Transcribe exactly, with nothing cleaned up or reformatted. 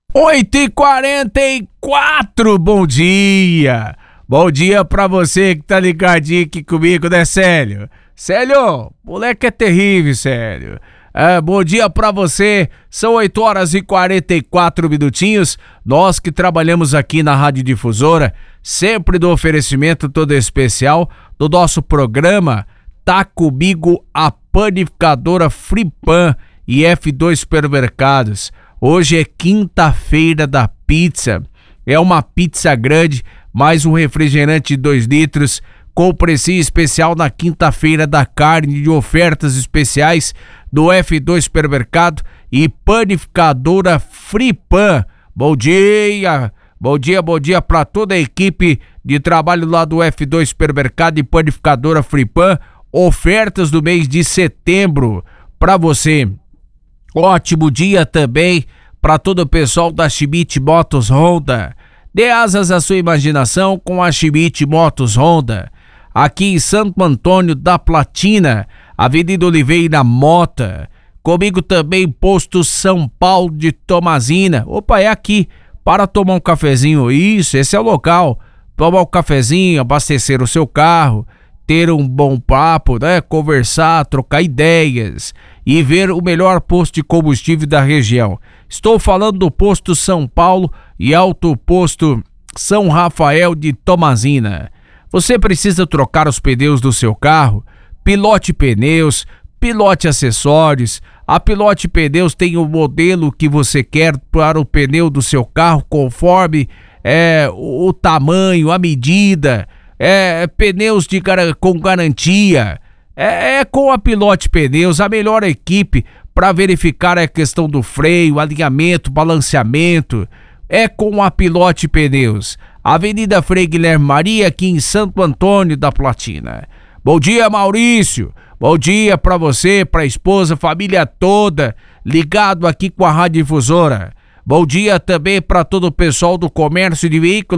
oito e quarenta e quatro, bom dia! Bom dia pra você que tá ligadinho aqui comigo, né, Célio? Célio, moleque é terrível, Célio. É, bom dia pra você, são oito horas e quarenta e quatro minutinhos, nós que trabalhamos aqui na Rádio Difusora, sempre do oferecimento todo especial do nosso programa, tá comigo a panificadora Fripan e F dois Supermercados. Hoje é quinta-feira da pizza, é uma pizza grande, mais um refrigerante de dois litros, com precinho especial na quinta-feira da carne de ofertas especiais do F dois Supermercado e panificadora Fripan. Bom dia, bom dia, bom dia para toda a equipe de trabalho lá do F dois Supermercado e panificadora Fripan. Ofertas do mês de setembro para você. Ótimo dia também para todo o pessoal da Schmidt Motos Honda. Dê asas à sua imaginação com a Schmidt Motos Honda. Aqui em Santo Antônio da Platina, Avenida Oliveira Mota. Comigo também Posto São Paulo de Tomazina. Opa, é aqui para tomar um cafezinho. Isso, esse é o local. Tomar um cafezinho, abastecer o seu carro, ter um bom papo, né? Conversar, trocar ideias e ver o melhor posto de combustível da região. Estou falando do Posto São Paulo e Alto Posto São Rafael de Tomazina. Você precisa trocar os pneus do seu carro? Pilote Pneus, Pilote Acessórios. A Pilote Pneus tem o modelo que você quer para o pneu do seu carro, conforme é, o tamanho, a medida. É, pneus de, com garantia. É, é com a Pilote Pneus, a melhor equipe para verificar a questão do freio, alinhamento, balanceamento. É com a Pilote Pneus. Avenida Frei Guilherme Maria, aqui em Santo Antônio da Platina. Bom dia, Maurício. Bom dia para você, para a esposa, família toda, ligado aqui com a Rádio Difusora. Bom dia também para todo o pessoal do comércio de veículos